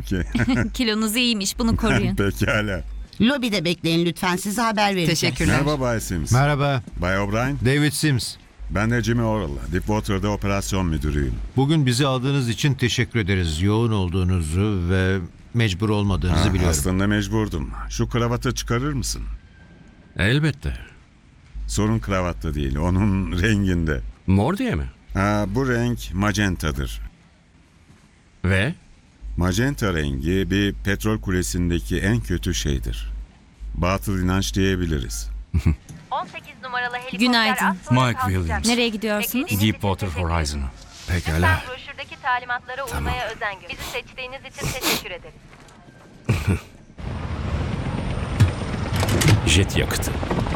değilim ki. Kilonuz iyiymiş, bunu koruyun. Pekala. Lobide bekleyin lütfen, size haber vereceğiz. Teşekkürler. Merhaba Bay Sims. Merhaba, Bay O'Brien. David Sims. Ben de Jimmy Orrell. Deepwater'da operasyon müdürüyüm. Bugün bizi aldığınız için teşekkür ederiz. Yoğun olduğunuzu ve mecbur olmadığınızı biliyorum. Aslında mecburdum. Şu kravatı çıkarır mısın? Elbette. Sorun kravatta değil, onun renginde. Mor diye mi? Bu renk magentadır. Ve? Magenta rengi bir petrol kulesindeki en kötü şeydir. Batıl inanç diyebiliriz. 18 numaralı helikopter Günaydın. az sonra Mike kalkacak. Williams. Nereye gidiyorsunuz? Beklediğiniz için Deepwater teşekkür Horizon'a. ederim. Pekala. Lütfen broşürdeki talimatlara uymaya özen gösterin. Bizi seçtiğiniz için teşekkür ederiz. Jet yakıtı.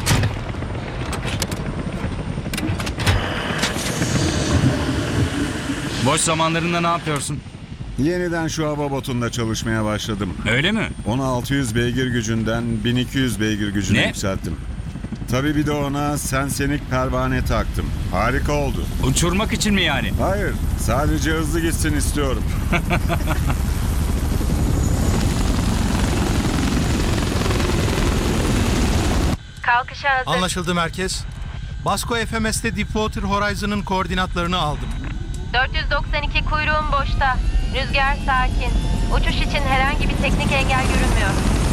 Boş zamanlarında ne yapıyorsun? Yeniden şu hava botunda çalışmaya başladım. Öyle mi? Onu 600 beygir gücünden 1200 beygir gücüne Ne? yükselttim. Tabii bir de ona sensenik pervane taktım. Harika oldu. Uçurmak için mi yani? Hayır, sadece hızlı gitsin istiyorum. Kalkışa hazır. Anlaşıldı merkez. Basko FMS'te Deepwater Horizon'ın koordinatlarını aldım. 492 kuyruğum boşta. Rüzgar sakin. Uçuş için herhangi bir teknik engel görünmüyor.